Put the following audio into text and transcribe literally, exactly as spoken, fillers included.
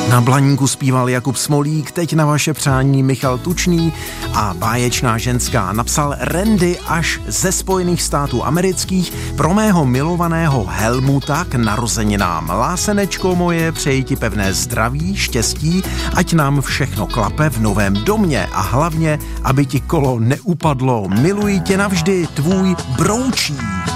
Na Blaníku zpíval Jakub Smolík, teď na vaše přání Michal Tučný a báječná ženská napsal Randy až ze Spojených států amerických pro mého milovaného Helmuta k narozeninám. Lásenečko moje, přeji ti pevné zdraví, štěstí, ať nám všechno klape v novém domě a hlavně, aby ti kolo neupadlo. Miluji tě navždy, tvůj Broučí.